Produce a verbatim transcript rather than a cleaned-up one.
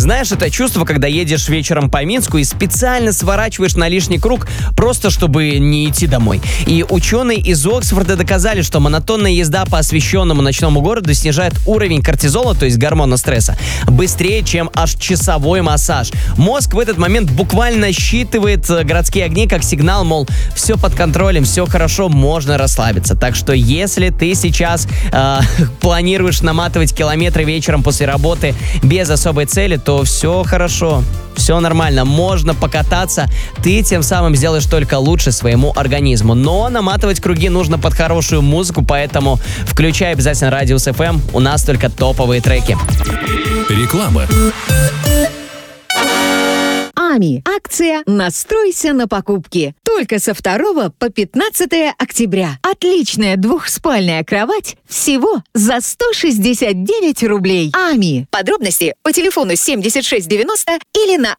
Знаешь, это чувство, когда едешь вечером по Минску и специально сворачиваешь на лишний круг, просто чтобы не идти домой. И ученые из Оксфорда доказали, что монотонная езда по освещенному ночному городу снижает уровень кортизола, то есть гормона стресса, быстрее, чем аж часовой массаж. Мозг в этот момент буквально считывает городские огни как сигнал, мол, все под контролем, все хорошо, можно расслабиться. Так что если ты сейчас э, планируешь наматывать километры вечером после работы без особой цели, то все хорошо, все нормально, можно покататься, ты тем самым сделаешь только лучше своему организму. Но наматывать круги нужно под хорошую музыку, поэтому включай обязательно Радиус эф эм, у нас только топовые треки. Реклама. АМИ. Акция «Настройся на покупки». Только со второго по пятнадцатое октября. Отличная двухспальная кровать всего за сто шестьдесят девять рублей. АМИ. Подробности по телефону семьдесят шесть девяносто или на